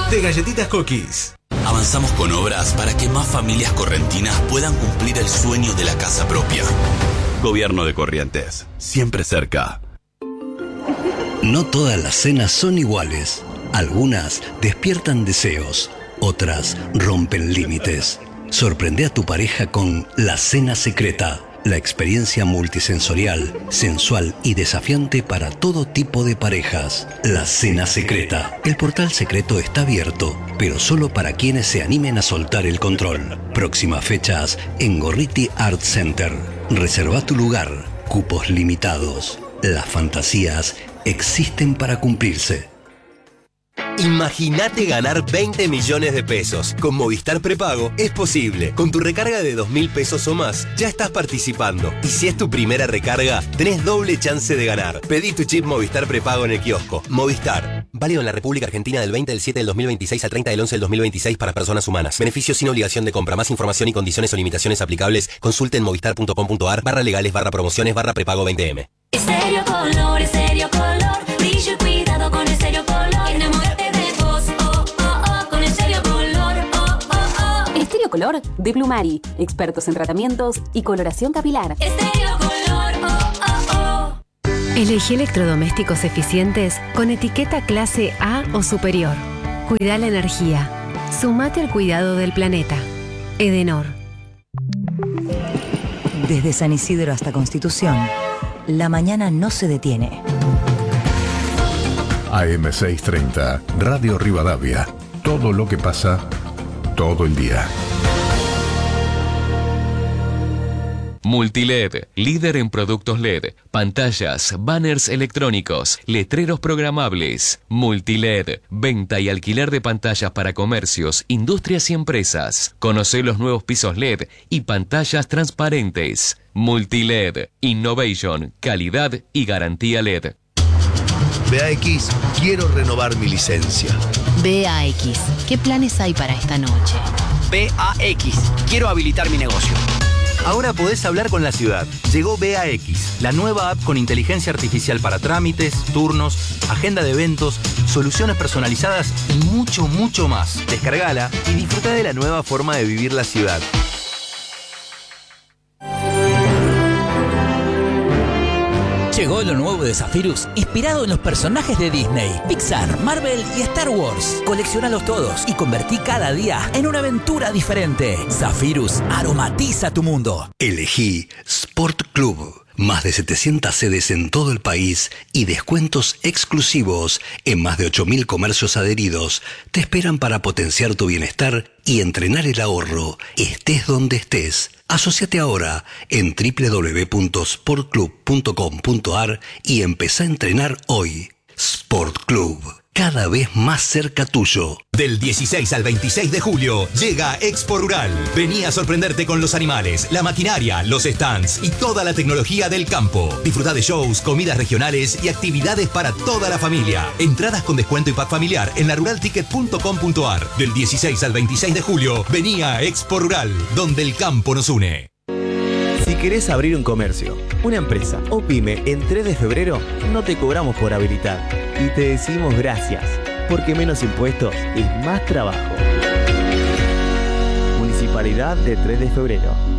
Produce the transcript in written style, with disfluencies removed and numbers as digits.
de Galletitas Cookies. Avanzamos con obras para que más familias correntinas puedan cumplir el sueño de la casa propia. Gobierno de Corrientes, siempre cerca. No todas las cenas son iguales. Algunas despiertan deseos, otras rompen límites. Sorprende a tu pareja con La Cena Secreta, la experiencia multisensorial, sensual y desafiante para todo tipo de parejas. La Cena Secreta. El portal secreto está abierto, pero solo para quienes se animen a soltar el control. Próximas fechas en Gorriti Art Center. Reserva tu lugar. Cupos limitados. Las fantasías existen para cumplirse. Imagínate ganar 20 millones de pesos. Con Movistar Prepago es posible. Con tu recarga de 2.000 pesos o más, ya estás participando. Y si es tu primera recarga, tenés doble chance de ganar. Pedí tu chip Movistar Prepago en el kiosco. Movistar. Válido en la República Argentina del 20 del 7 del 2026 al 30 del 11 del 2026 para personas humanas. Beneficios sin obligación de compra. Más información y condiciones o limitaciones aplicables. Consulte en movistar.com.ar/legales/prepago 20M. Estéreo Color, Estéreo Color. Brillo y cuidado con Estéreo Color. Enamórate de vos, oh, oh, oh, con Estéreo Color, oh, oh, oh. Estéreo Color de Blumari. Expertos en tratamientos y coloración capilar. Estéreo Color, oh, oh, oh. Elegí electrodomésticos eficientes con etiqueta clase A o superior. Cuida la energía. Sumate al cuidado del planeta. Edenor. Desde San Isidro hasta Constitución, la mañana no se detiene. AM630, Radio Rivadavia. Todo lo que pasa, todo el día. Multiled, líder en productos LED, pantallas, banners electrónicos, letreros programables. Multiled, venta y alquiler de pantallas para comercios, industrias y empresas. Conoce los nuevos pisos LED y pantallas transparentes. Multiled, innovation, calidad y garantía LED. BAX, quiero renovar mi licencia. BAX, ¿qué planes hay para esta noche? BAX, quiero habilitar mi negocio. Ahora podés hablar con la ciudad. Llegó BAX, la nueva app con inteligencia artificial para trámites, turnos, agenda de eventos, soluciones personalizadas y mucho, mucho más. Descargala y disfruta de la nueva forma de vivir la ciudad. Llegó lo nuevo de Zephyrus, inspirado en los personajes de Disney, Pixar, Marvel y Star Wars. Colecciónalos todos y convertí cada día en una aventura diferente. Zephyrus aromatiza tu mundo. Elegí Sport Club. Más de 700 sedes en todo el país y descuentos exclusivos en más de 8.000 comercios adheridos te esperan para potenciar tu bienestar y entrenar el ahorro, estés donde estés. Asociate ahora en www.sportclub.com.ar y empezá a entrenar hoy. Sport Club, cada vez más cerca tuyo. Del 16 al 26 de julio llega Expo Rural. Vení a sorprenderte con los animales, la maquinaria, los stands y toda la tecnología del campo. Disfrutá de shows, comidas regionales y actividades para toda la familia. Entradas con descuento y pack familiar en laruralticket.com.ar. Del 16 al 26 de julio, vení a Expo Rural, donde el campo nos une. Si querés abrir un comercio, una empresa o pyme en 3 de febrero, no te cobramos por habilitar y te decimos gracias, porque menos impuestos es más trabajo. Municipalidad de 3 de febrero.